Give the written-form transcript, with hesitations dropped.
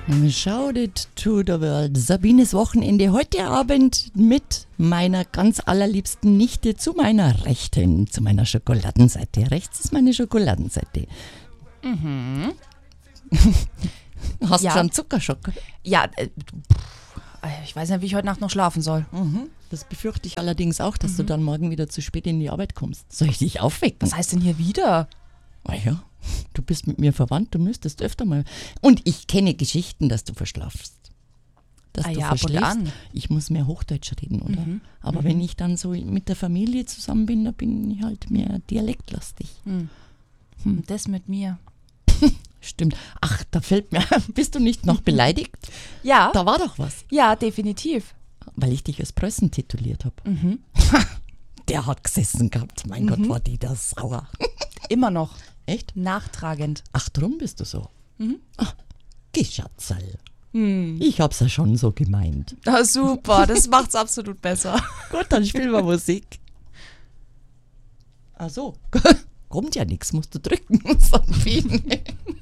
Shouted to the world. Sabines Wochenende heute Abend mit meiner ganz allerliebsten Nichte zu meiner Rechten, zu meiner Schokoladenseite. Rechts ist meine Schokoladenseite. Mhm. Hast du Ja. schon Zuckerschock? Ja, ich weiß nicht, wie ich heute Nacht noch schlafen soll. Das befürchte ich allerdings auch, dass du dann morgen wieder zu spät in die Arbeit kommst. Soll ich dich aufwecken? Was heißt denn hier wieder? Ah ja, du bist mit mir verwandt, du müsstest öfter mal. Und ich kenne Geschichten, dass du verschlafst. Dass du Ja, ab und verschläfst. an. Ich muss mehr Hochdeutsch reden, oder? Aber wenn ich dann so mit der Familie zusammen bin, da bin ich halt mehr dialektlastig. Und das mit mir. Stimmt. Ach, da fällt mir, bist du nicht noch beleidigt? Ja, Da war doch was, ja, definitiv. weil ich dich als Prössen tituliert habe. Der hat gesessen gehabt. Mein Gott, war die da sauer. Immer noch. Echt? Nachtragend. Ach, drum bist du so. Ach, Geschatzerl. Ich hab's ja schon so gemeint. Ah, super, das macht's absolut besser. Gut, dann spielen wir Musik. Ach so. Kommt ja nichts, musst du drücken. Sabine.